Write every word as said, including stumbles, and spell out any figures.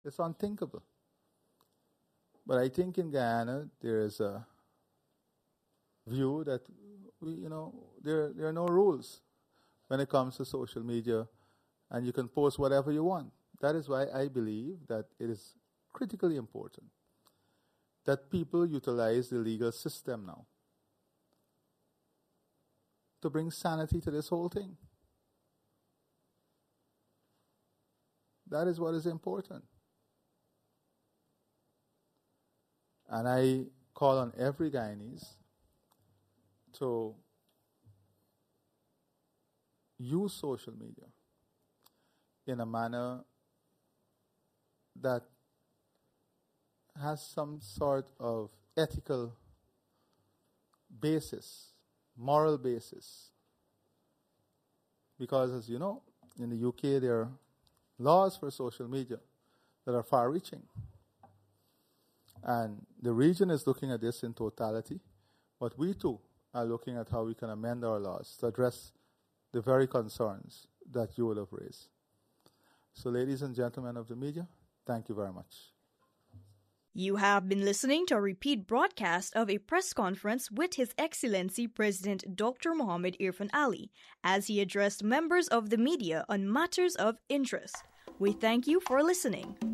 It's unthinkable. But I think in Guyana there is a view that we, you know, there there are no rules when it comes to social media, and you can post whatever you want. That is why I believe that it is critically important that people utilize the legal system now to bring sanity to this whole thing. That is what is important. And I call on every Guyanese to use social media in a manner that has some sort of ethical basis, moral basis. Because as you know, in the U K there are laws for social media that are far-reaching. And the region is looking at this in totality, but we too are looking at how we can amend our laws to address the very concerns that you will have raised. So ladies and gentlemen of the media, thank you very much. You have been listening to a repeat broadcast of a press conference with His Excellency President Doctor Mohammed Irfaan Ali as he addressed members of the media on matters of interest. We thank you for listening.